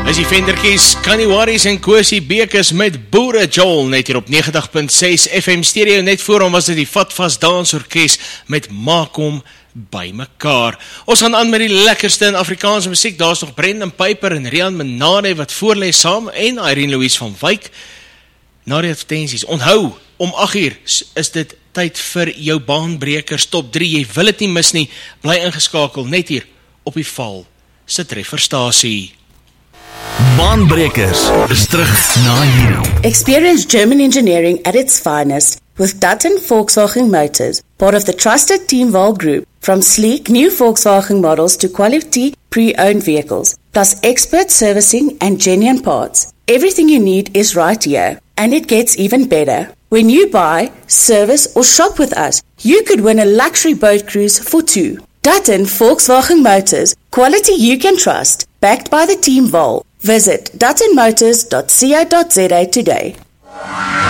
As die venderkies, Kaniwaris en Kosie Bekes met Boere Joel, net hier op 90.6 FM stereo, net voor hom was dit die Vatvast Dansorkes met Maak hom by mekaar. Ons gaan aan met die lekkerste in Afrikaanse musiek, daar is nog Brendan Piper en Rian Menade wat voorlees saam en Irene Louise van Wyk. Na die advertensies, onthou, om 8 uur is dit tyd vir jou baanbrekers top 3, jy wil het nie mis nie, bly ingeskakel, net hier op die Val se trefferstasie. Baanbrekers is terug na hierdie. Experience German engineering at its finest with Dutton Volkswagen Motors, part of the trusted Team Vol Group. From sleek new Volkswagen models to quality pre-owned vehicles, plus expert servicing and genuine parts. Everything you need is right here, and it gets even better. When you buy, service or shop with us, you could win a luxury boat cruise for 2. Dutton Volkswagen Motors, quality you can trust, backed by the Team Vol. Visit duttonmotors.co.za today.